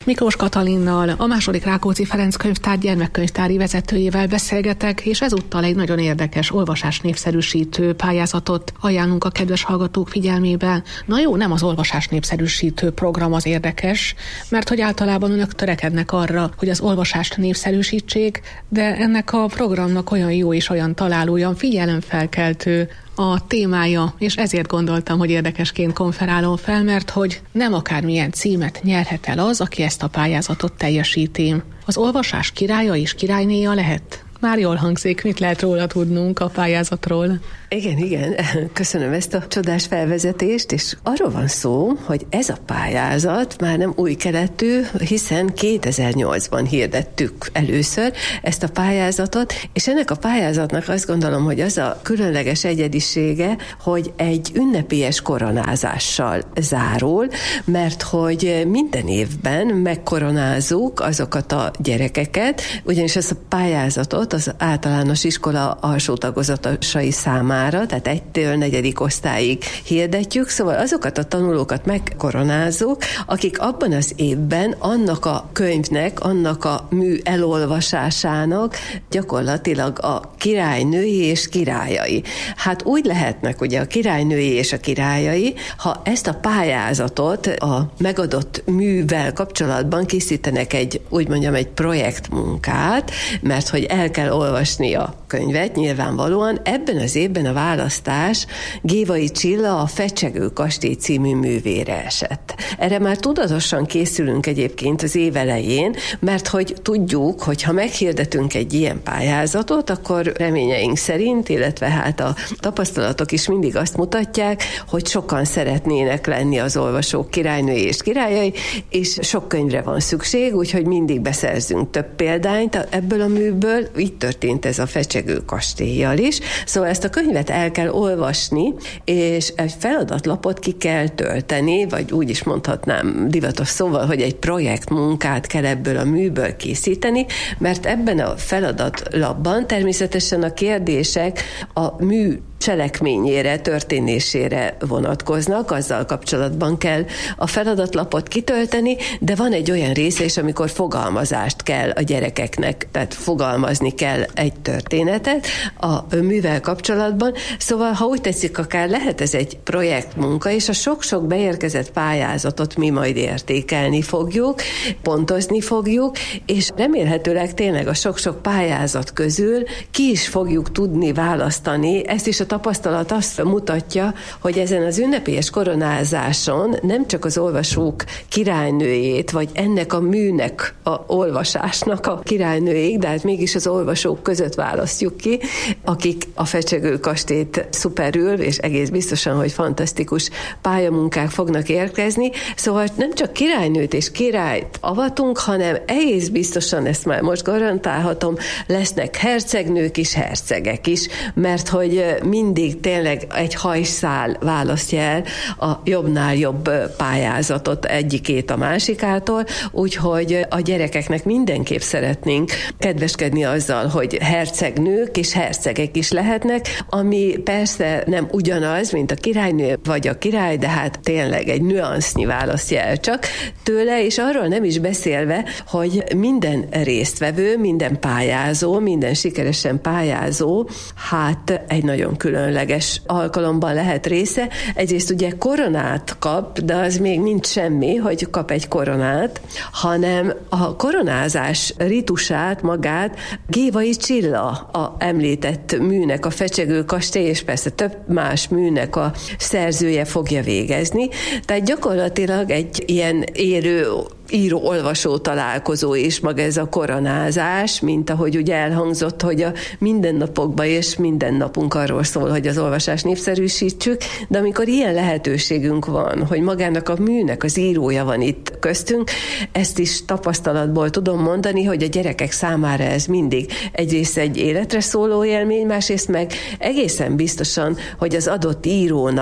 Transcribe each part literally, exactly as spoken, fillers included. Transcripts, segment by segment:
Miklós Katalinnal, a második Rákóczi Ferenc könyvtár gyermekkönyvtári vezetőjével beszélgetek, és ezúttal egy nagyon érdekes olvasás népszerűsítő pályázatot ajánlunk a kedves hallgatók figyelmébe. Na jó, nem az olvasás népszerűsítő program az érdekes, mert hogy általában önök törekednek arra, hogy az olvasást népszerűsítsék, de ennek a programnak olyan jó és olyan találó, olyan figyelemfelkeltő a témája, és ezért gondoltam, hogy érdekesként konferálom fel, mert hogy nem akármilyen címet nyerhet el az, aki ezt a pályázatot teljesíti. Az olvasás királya és királynéja lehet? Már jól hangzik, mit lehet róla tudnunk a pályázatról? Igen, igen, köszönöm ezt a csodás felvezetést, és arról van szó, hogy ez a pályázat már nem új keletű, hiszen kétezer-nyolcban hirdettük először ezt a pályázatot, és ennek a pályázatnak azt gondolom, hogy az a különleges egyedisége, hogy egy ünnepélyes koronázással zárul, mert hogy minden évben megkoronázzuk azokat a gyerekeket, ugyanis ezt a pályázatot az általános iskola alsó tagozatosai számára, tehát egytől negyedik osztályig hirdetjük, szóval azokat a tanulókat megkoronázzuk, akik abban az évben annak a könyvnek, annak a mű elolvasásának gyakorlatilag a királynői és királyai. Hát úgy lehetnek ugye a királynői és a királyai, ha ezt a pályázatot a megadott művel kapcsolatban készítenek egy, úgy mondjam, egy projektmunkát, mert hogy el kell olvasni a könyvet, nyilvánvalóan ebben az évben a választás Gévai Csilla a Fecsegő kastély című művére esett. Erre már tudatosan készülünk egyébként az év elején, mert hogy tudjuk, hogy ha meghirdetünk egy ilyen pályázatot, akkor reményeink szerint, illetve hát a tapasztalatok is mindig azt mutatják, hogy sokan szeretnének lenni az olvasók királynői és királyai, és sok könyvre van szükség, úgyhogy mindig beszerzünk több példányt ebből a műből. Így történt ez a Fecsegő kastéllyal is. Szóval ezt a könyvet el kell olvasni, és egy feladatlapot ki kell tölteni, vagy úgy is mondhatnám divatos szóval, hogy egy projektmunkát kell ebből a műből készíteni, mert ebben a feladatlapban természetesen a kérdések a mű cselekményére, történésére vonatkoznak, azzal kapcsolatban kell a feladatlapot kitölteni, de van egy olyan része is, amikor fogalmazást kell a gyerekeknek, tehát fogalmazni kell egy történetet a művel kapcsolatban, szóval ha úgy tetszik, akár lehet ez egy projektmunka, és a sok-sok beérkezett pályázatot mi majd értékelni fogjuk, pontozni fogjuk, és remélhetőleg tényleg a sok-sok pályázat közül ki is fogjuk tudni választani, ezt is a tapasztalat azt mutatja, hogy ezen az ünnepélyes koronázáson nem csak az olvasók királynőjét, vagy ennek a műnek, a olvasásnak a királynőjét, de hát mégis az olvasók között választjuk ki, akik a Fecsegő kastélyt szuperül, és egész biztosan, hogy fantasztikus pályamunkák fognak érkezni. Szóval nem csak királynőt és királyt avatunk, hanem egész biztosan, ezt már most garantálhatom, lesznek hercegnők is, hercegek is, mert hogy mindig tényleg egy hajszál választja el a jobbnál jobb pályázatot egyikét a másikától, úgyhogy a gyerekeknek mindenképp szeretnénk kedveskedni azzal, hogy hercegnők és hercegek is lehetnek, ami persze nem ugyanaz, mint a királynő vagy a király, de hát tényleg egy nüansznyi választja el csak tőle, és arról nem is beszélve, hogy minden résztvevő, minden pályázó, minden sikeresen pályázó, hát egy nagyon különleges alkalomban lehet része. Egyrészt ugye koronát kap, de az még nincs semmi, hogy kap egy koronát, hanem a koronázás ritusát magát Gévai Csilla, a említett műnek, a Fecsegő kastély, és persze több más műnek a szerzője fogja végezni. Tehát gyakorlatilag egy ilyen élő író-olvasó találkozó is maga ez a koronázás, mint ahogy ugye elhangzott, hogy a mindennapokban és minden napunk arról szól, hogy az olvasást népszerűsítsük, de amikor ilyen lehetőségünk van, hogy magának a műnek az írója van itt köztünk, ezt is tapasztalatból tudom mondani, hogy a gyerekek számára ez mindig egyrészt egy életre szóló élmény, másrészt meg egészen biztosan, hogy az adott írónak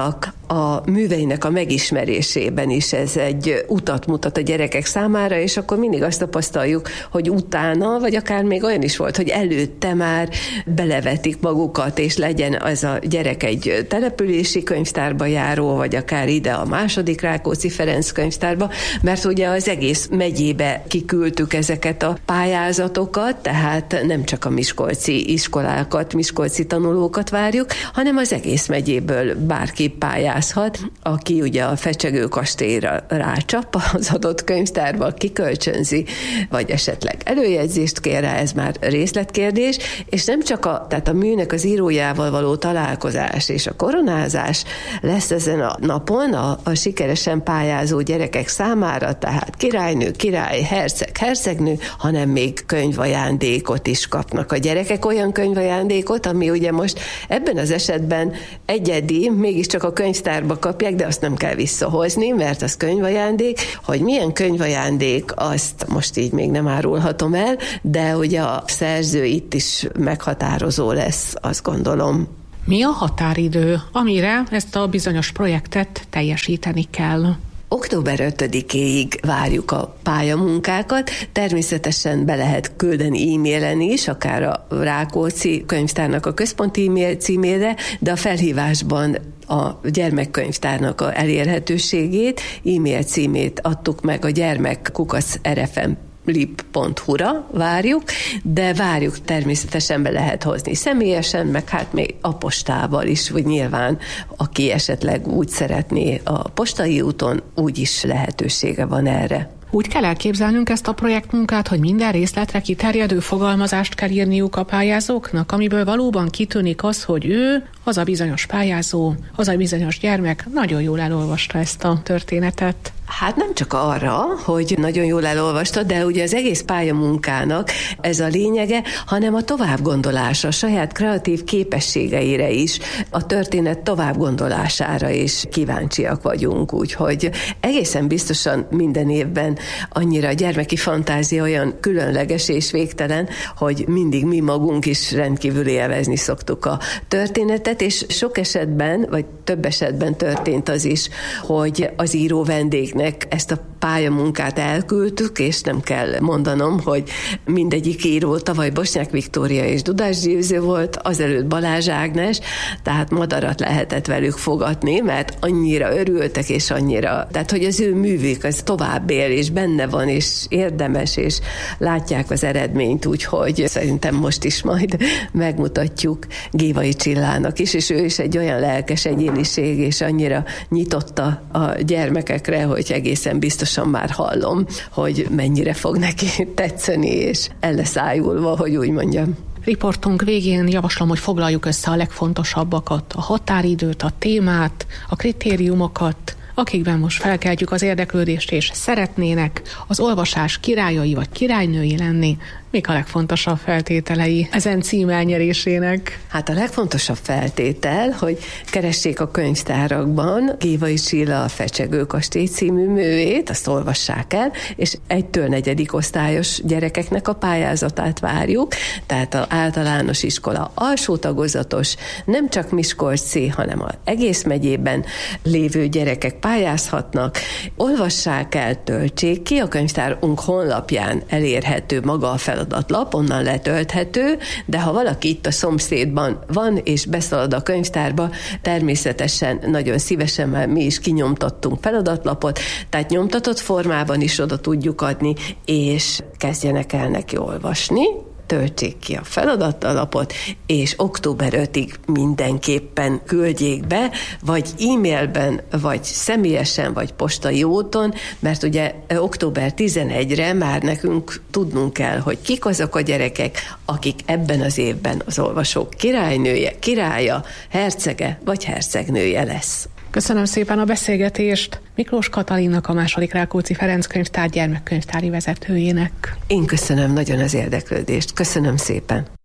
a műveinek a megismerésében is ez egy utat mutat a gyerekek számára, és akkor mindig azt tapasztaljuk, hogy utána, vagy akár még olyan is volt, hogy előtte már belevetik magukat, és legyen az a gyerek egy települési könyvtárba járó, vagy akár ide a második Rákóczi Ferenc könyvtárba, mert ugye az egész megyébe kiküldtük ezeket a pályázatokat, tehát nem csak a miskolci iskolákat, miskolci tanulókat várjuk, hanem az egész megyéből bárki pályázhat, aki ugye a Fecsegő kastélyra rácsap az adott könyvtárba, kikölcsönzi, vagy esetleg előjegyzést kér rá, ez már részletkérdés, és nem csak a, tehát a műnek az írójával való találkozás és a koronázás lesz ezen a napon a, a sikeresen pályázó gyerekek számára, tehát királynő, király, herceg, hercegnő, hanem még könyvajándékot is kapnak a gyerekek, olyan könyvajándékot, ami ugye most ebben az esetben egyedi, mégiscsak a könyvtárba kapják, de azt nem kell visszahozni, mert az könyvajándék. Hogy milyen könyvajándék, azt most így még nem árulhatom el, de ugye a szerző itt is meghatározó lesz, azt gondolom. Mi a határidő, amire ezt a bizonyos projektet teljesíteni kell? október ötödikéig várjuk a pályamunkákat, természetesen be lehet küldeni e-mailen is, akár a Rákóczi könyvtárnak a központi e-mail címére, de a felhívásban a gyermekkönyvtárnak a elérhetőségét, e-mail címét adtuk meg, a gyermekkukac er ef em lip pont hu-ra várjuk, de várjuk, természetesen be lehet hozni személyesen, meg hát még a postával is, vagy nyilván aki esetleg úgy szeretné a postai úton, úgy is lehetősége van erre. Úgy kell elképzelnünk ezt a projektmunkát, hogy minden részletre kiterjedő fogalmazást kell írniuk a pályázóknak, amiből valóban kitűnik az, hogy ő, az a bizonyos pályázó, az a bizonyos gyermek nagyon jól elolvasta ezt a történetet. Hát nem csak arra, hogy nagyon jól elolvasta, de ugye az egész pályamunkának ez a lényege, hanem a továbbgondolása, a saját kreatív képességeire is, a történet továbbgondolására is kíváncsiak vagyunk, úgyhogy egészen biztosan minden évben annyira a gyermeki fantázia olyan különleges és végtelen, hogy mindig mi magunk is rendkívül élvezni szoktuk a történetet, és sok esetben, vagy több esetben történt az is, hogy az író vendégnek ezt a pályamunkát elküldtük, és nem kell mondanom, hogy mindegyik író tavaly Bosnyák Viktória és Dudás Győző volt, azelőtt Balázs Ágnes, tehát madarat lehetett velük fogadni, mert annyira örültek, és annyira, tehát hogy az ő művük az tovább él, és benne van, és érdemes, és látják az eredményt, úgyhogy szerintem most is majd megmutatjuk Gévai Csillának is, és ő is egy olyan lelkes egyéniség, és annyira nyitotta a gyermekekre, hogy egészen biztosan már hallom, hogy mennyire fog neki tetszeni, és el lesz ájulva, hogy úgy mondjam. Riportunk végén javaslom, hogy foglaljuk össze a legfontosabbakat, a határidőt, a témát, a kritériumokat, akikben most felkeltjük az érdeklődést, és szeretnének az olvasás királyai vagy királynői lenni. Mik a legfontosabb feltételei ezen cím elnyerésének? Hát a legfontosabb feltétel, hogy keressék a könyvtárakban Gévai Csilla a Fecsegő kastély című művét, azt olvassák el, és egytől negyedik osztályos gyerekeknek a pályázatát várjuk, tehát az általános iskola alsó tagozatos, nem csak miskolci, hanem az egész megyében lévő gyerekek pályázhatnak, olvassák el, töltsék ki, a könyvtárunk honlapján elérhető maga a feladatlap, onnan letölthető, de ha valaki itt a szomszédban van, és beszalad a könyvtárba, természetesen nagyon szívesen már mi is kinyomtattunk feladatlapot, tehát nyomtatott formában is oda tudjuk adni, és kezdjenek el neki olvasni, töltsék ki a feladatlapot, és október ötödikéig mindenképpen küldjék be, vagy e-mailben, vagy személyesen, vagy postai úton, mert ugye október tizenegyedikére már nekünk tudnunk kell, hogy kik azok a gyerekek, akik ebben az évben az olvasók királynője, királya, hercege, vagy hercegnője lesz. Köszönöm szépen a beszélgetést Miklós Katalinnak, a második Rákóczi Ferenc könyvtár gyermekkönyvtári vezetőjének. Én köszönöm nagyon az érdeklődést. Köszönöm szépen.